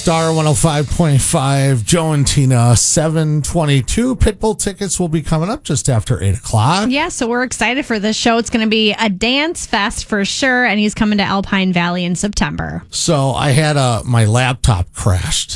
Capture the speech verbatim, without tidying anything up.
Star one oh five point five, Joe and Tina, seven twenty-two. Pitbull tickets will be coming up just after eight o'clock. Yeah, so we're excited for this show. It's going to be a dance fest for sure, and he's coming to Alpine Valley in September. So I had a, my laptop crashed.